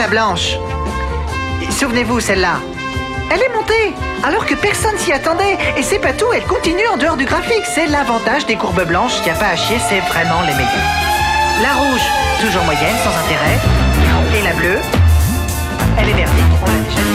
la blanche. Souvenez-vous, celle-là. Elle est montée, alors que personne s'y attendait. Et c'est pas tout, elle continue en dehors du graphique. C'est l'avantage des courbes blanches, il n'y a pas à chier, c'est vraiment les meilleurs. La rouge, toujours moyenne, sans intérêt. Et la bleue, elle est merdique, on l'a déjà dit.